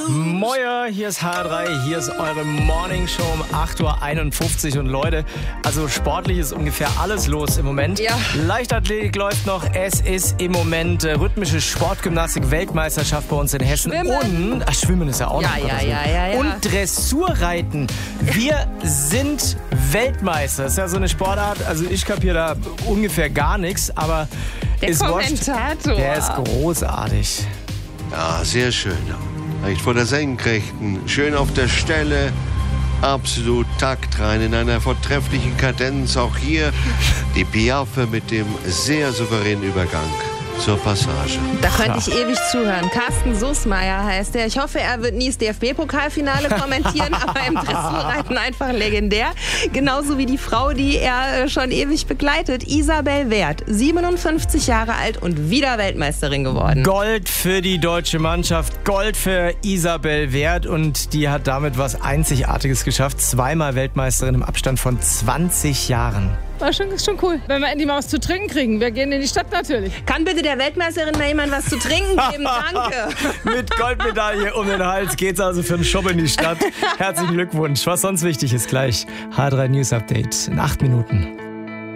Moja, hier ist H3, hier ist eure Morning Show um 8.51 Uhr. Und Leute, also sportlich ist ungefähr alles los im Moment. Ja. Leichtathletik läuft noch. Es ist im Moment rhythmische Sportgymnastik-Weltmeisterschaft bei uns in Hessen. Schwimmen. Und Schwimmen ist ja auch noch. Ja. Und Dressurreiten. Wir sind Weltmeister. Das ist ja so eine Sportart, also ich kapiere da ungefähr gar nichts, aber Der ist Kommentator. Der ist großartig. Ja, sehr schön. Recht vor der Senkrechten, schön auf der Stelle, absolut taktrein in einer vortrefflichen Kadenz. Auch hier die Piaffe mit dem sehr souveränen Übergang zur Passage. Da könnte ich ewig zuhören. Carsten Soßmeier heißt er. Ich hoffe, er wird nie das DFB-Pokalfinale kommentieren, aber im Dressurreiten einfach legendär. Genauso wie die Frau, die er schon ewig begleitet, Isabel Wert. 57 Jahre alt und wieder Weltmeisterin geworden. Gold für die deutsche Mannschaft, Gold für Isabel Wert und die hat damit was Einzigartiges geschafft. Zweimal Weltmeisterin im Abstand von 20 Jahren. War schon cool. Wenn wir endlich mal was zu trinken kriegen. Wir gehen in die Stadt natürlich. Kann bitte der Weltmeisterin mal jemand was zu trinken geben? Danke. Mit Goldmedaille um den Hals geht's also für einen Shop in die Stadt. Herzlichen Glückwunsch. Was sonst wichtig ist gleich. H3 News Update in 8 Minuten.